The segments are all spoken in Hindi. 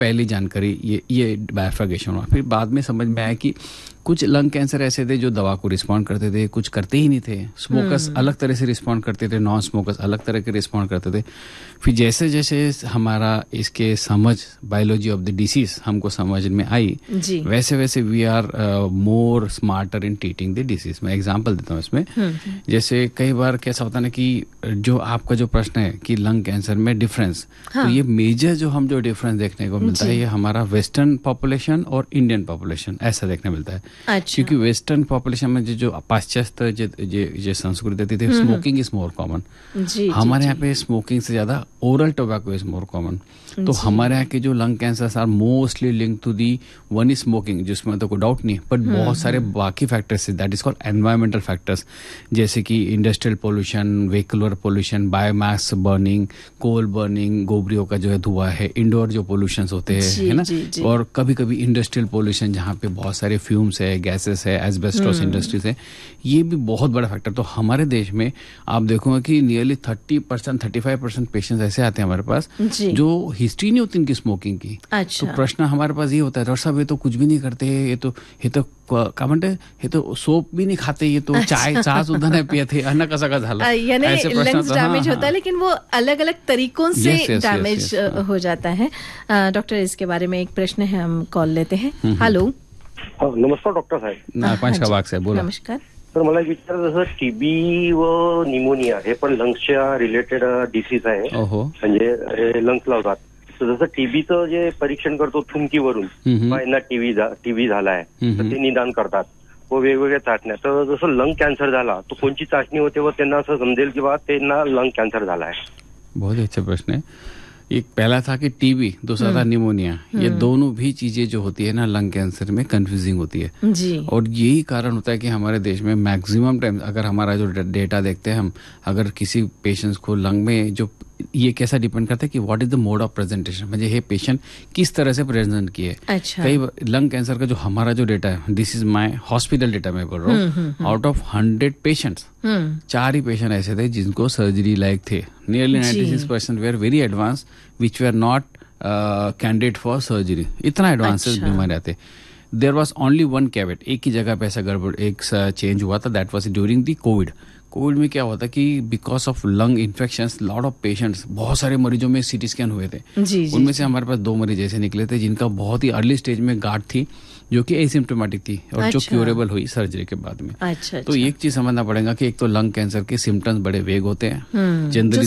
पहली जानकारी ये बाइफर्केशन हुआ। फिर बाद में समझ में आया कि कुछ लंग कैंसर ऐसे थे जो दवा को रिस्पॉन्ड करते थे, कुछ करते ही नहीं थे। स्मोकर्स अलग तरह से रिस्पॉन्ड करते थे, नॉन स्मोकर्स अलग तरह के रिस्पॉन्ड करते थे। फिर जैसे जैसे हमारा इसके समझ बायोलॉजी ऑफ द डिसीज हमको समझ में आई, वैसे वैसे we are more smarter in treating the disease. मैं एग्जांपल देता हूँ इसमें। जैसे कई बार कैसा होता है ना कि जो आपका जो प्रश्न है कि लंग कैंसर में डिफरेंस, तो ये मेजर जो डिफरेंस देखने को मिलता है, ये हमारा वेस्टर्न पॉपुलेशन और इंडियन पॉपुलेशन ऐसा देखने मिलता है। अच्छा। क्योंकि वेस्टर्न पॉपुलेशन में जो पाश्चात्य जो संस्कृति थी, स्मोकिंग इज मोर कॉमन। हमारे यहाँ पे स्मोकिंग से ज्यादा oral tobacco is more common. तो हमारे यहाँ के जो lung cancer are mostly link to the one is smoking, जिसमें तो कोई डाउट नहीं, बट बहुत सारे बाकी फैक्टर्स है, that is called environmental factors, जैसे कि industrial pollution, vehicular pollution, biomass burning, कोल बर्निंग, गोबरियों का जो है धुआं है, इंडोर जो पोल्यूशन होते हैं, है ना, और कभी कभी इंडस्ट्रियल पोल्यूशन जहाँ पे बहुत सारे फ्यूम्स है, गैसेस है, एस्बेस्टोस इंडस्ट्रीज है, ये भी बहुत बड़ा फैक्टर। तो हमारे देश में आप देखोगे कि नियरली 30% 35% पेशेंट्स ऐसे आते हैं हमारे पास जो हिस्ट्री नहीं होती इनकी स्मोकिंग की। अच्छा। तो प्रश्न हमारे पास ये होता है, डॉक्टर साहब ये तो कुछ भी नहीं करते, ये तो क्या म्हणते, हे तो सोप भी नहीं खाते, ये तो चाय सुद्धा नहीं पियते, अन्न कसा का झाला, यानी लंग्स डैमेज होता है, लेकिन वो अलग अलग तरीकों से डैमेज हो जाता है। डॉक्टर, इसके बारे में एक प्रश्न है, हम कॉल लेते हैं। हेलो, नमस्कार डॉक्टर साहेब। पंचखाबाग साहेब बोला। नमस्कार तर मला एक विचार, जसं टीबी व निमोनिया हे पण लंग्सच्या रिलेटेड डिसीज आहे, म्हणजे लंग्स लावतात. तर जसं टीबीचं जे परीक्षण करतो थुंकीवरून, यांना टीबी झाला आहे तर ते निदान करतात व वेगवेगळ्या चाचण्या. तर जसं लंग कॅन्सर झाला तो कोणची चाचणी होते व त्यांना असं समजेल की बा त्यांना लंग कॅन्सर झाला है? बहुत अच्छा प्रश्न है। एक पहला था कि टीबी, दूसरा था निमोनिया। ये दोनों भी चीजें जो होती है ना लंग कैंसर में कंफ्यूजिंग होती है जी। और यही कारण होता है कि हमारे देश में मैक्सिमम टाइम, अगर हमारा जो डेटा देखते हैं हम, अगर किसी पेशेंट्स को लंग में जो, ये कैसा डिपेंड करता है कि what is the mode of presentation, म्हणजे हे पेशेंट किस तरह से प्रेजेंट किए। अच्छा। कई लंग कैंसर का जो हमारा जो डेटा है, this is my hospital data मैं बोल रहा हूँ, out of 100 patients 4 he patient ऐसे थे जिनको सर्जरी लायक थे। Nearly 96% were very advance which were not candidate for surgery. इतना एडवांस बीमारी आते। There was only one cavity, एक ही जगह पे ऐसा गड़बड़ एक चेंज हुआ था, that was during the Covid. Covid में क्या हुआ था कि because of lung infections, lot of patients, बहुत सारे मरीजों में सीटी स्कैन हुए थे। उनमें से हमारे पास 2 मरीज ऐसे निकले थे जिनका बहुत ही अर्ली स्टेज में गांठ थी जो कि एसिम्प्टोमेटिक थी और जो क्यूरेबल हुई सर्जरी के बाद में। तो एक चीज समझना पड़ेगा कि एक तो लंग कैंसर के सिम्टम्स बड़े वेग होते हैं, जनरली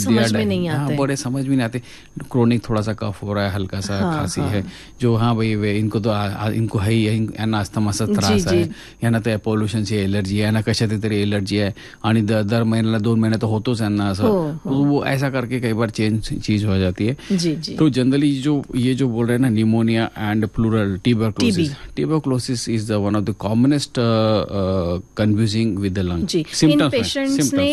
बड़े समझ में नहीं आते। क्रोनिक थोड़ा सा कफ हो रहा है, हल्का सा खांसी है, जो हाँ भाई वे इनको तो इनको है ही, यांना अस्थमाचा त्रास आहे, यांना तो पोल्युशनची एलर्जी आहे, यांना कशाची तरी एलर्जी आहे आणि दर महीने 2 महीने तो होतोच यांना असं, वो ऐसा करके कई बार चीज हो जाती है। तो जनरली ये जो बोल रहे हैं ना pneumonia and plural tuberculosis is the one of the commonest confusing with the lung. In patients ने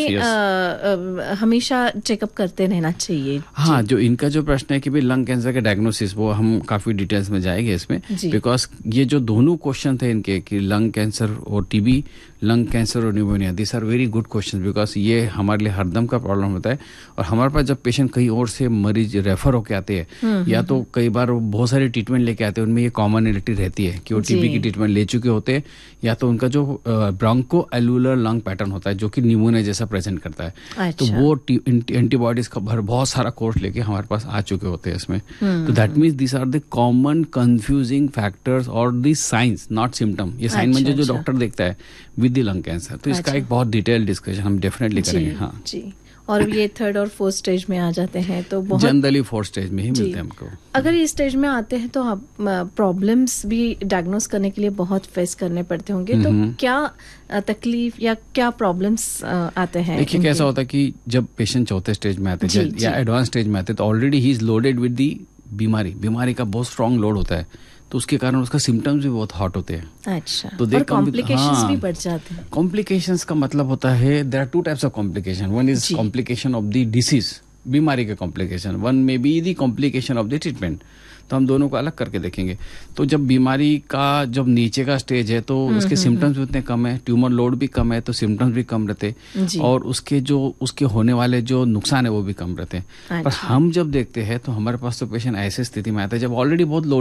हमेशा चेकअप करते रहना चाहिए। हाँ, जो इनका जो प्रश्न है कि भाई लंग कैंसर का डायग्नोसिस, वो हम काफी डिटेल्स में जाएंगे इसमें, बिकॉज ये जो दोनों क्वेश्चन थे इनके कि लंग कैंसर और टीबी, लंग कैंसर और pneumonia, this are very good question, because ये हमारे लिए हरदम का प्रॉब्लम होता है। और हमारे पास जब पेशेंट कहीं और से मरीज रेफर होके आते हैं, या तो कई बार बहुत सारे ट्रीटमेंट लेके आते हैं, उनमें ये कॉमनलिटी रहती है कि वो टीबी की ट्रीटमेंट ले चुके होते हैं, या तो उनका जो ब्रोंको एलुलर लंग पैटर्न होता है जो कि निमोनिया जैसा प्रेजेंट करता है। तो वो एंटीबॉडीज का बहुत सारा कोर्स लेके हमारे पास आ चुके होते हैं इसमें। तो that means this are the common confusing factors और दी साइंस, नॉट सिम्टम। ये साइन म्हणजे जो डॉक्टर देखता है विद द लंग कैंसर। तो इसका एक बहुत डिटेल डिस्कशन हम डेफिनेटली करेंगे। हाँ जी। और ये 3rd और 4th स्टेज में आ जाते हैं तो बहुत जनरली 4th स्टेज में ही मिलते हैं हमको। अगर इस स्टेज में आते हैं तो आप प्रॉब्लम्स भी डायग्नोस करने के लिए बहुत फेस करने पड़ते होंगे, तो क्या तकलीफ या क्या प्रॉब्लम्स आते हैं? देखिए कैसा होता है कि जब पेशेंट 4th स्टेज में आते हैं या एडवांस स्टेज में आते हैं, तो already he is loaded with the बीमारी का बहुत स्ट्रांग लोड होता है, तो उसके कारण उसका सिम्टम्स भी बहुत हॉट होते हैं। अच्छा। तो और कॉम्प्लिकेशंस भी बढ़ जाते हैं। कॉम्प्लिकेशंस का मतलब होता है there are 2 types of complication. One is complication of the disease, बीमारी के complication, one may be the complication of the treatment. तो हम दोनों को अलग करके देखेंगे। तो जब बीमारी का जब नीचे का स्टेज है तो उसके सिम्टम्स भी उतने कम है, ट्यूमर लोड भी कम है, तो सिम्टम्स भी कम रहते, और उसके होने वाले जो नुकसान है वो भी कम रहते हैं। पर हम जब देखते हैं तो हमारे पास तो पेशेंट ऐसे स्थिति में आता है जब ऑलरेडी बहुत